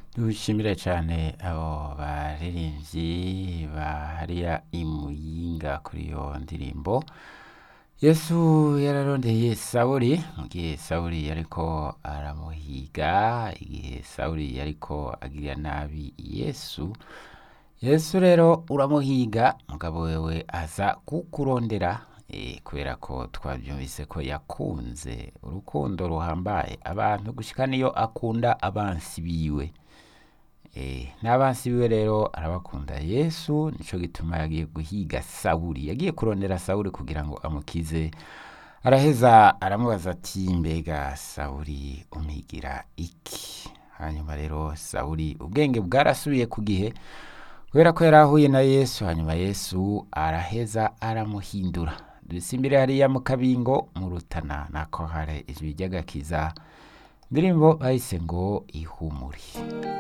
Dushimire cyane abo baririmbyi bahariya imuyinga kuri iyo ndirimbo. Yesu yararondeye Sawuli mu gihe Sawuli yariko aramuhiga, igihe Sawuli yariko agirira nabi Yesu rero uramuhiga mugabo wewe aza kukurondera kubera ko twabyumvise ko yakunze urukundo ruhambaye abantu gushika niyo akunda abansi biwe. N'abansi biwe rero arabakunda. Yesu nico gituma yagiye guhiga Sawuli, yagiye kurondera Sawuli kugira ngo amukize. Araheza aramubaza ati mbega Sawuli umpigira iki? Hanyuma rero Sawuli ubwenge bwarasubiye ku gihe kubera ko yarahuye na Yesu. Hanyuma Yesu araheza aramuhindura. Dusimbire hariya mu kabingo mu Rutana nako hare ijwi ry'agakiza, indirimbo bahise ngo ihumure.